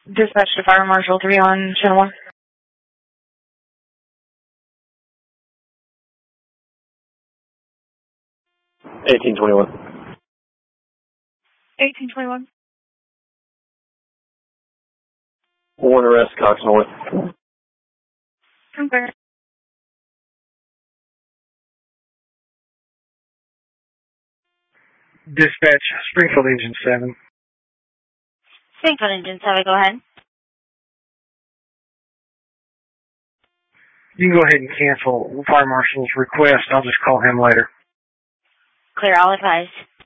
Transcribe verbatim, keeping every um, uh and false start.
Dispatch to Fire Marshal three on Channel one. eighteen twenty-one. eighteen twenty-one. Warrant arrest, Cox North. Okay. Dispatch, Springfield Engine seven. Springfield Engine seven, go ahead. You can go ahead and cancel Fire Marshal's request. I'll just call him later. Clear, all advised.